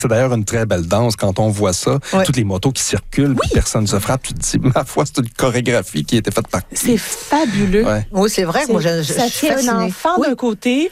C'est d'ailleurs une très belle danse quand on voit ça. Ouais. Toutes les motos qui circulent, puis personne ne se frappe. Tu te dis, ma foi, c'est une chorégraphie qui a été faite par... C'est fabuleux. Ouais. Oui, c'est vrai que moi, je Ça suis tient un fascinée. enfant d'un côté,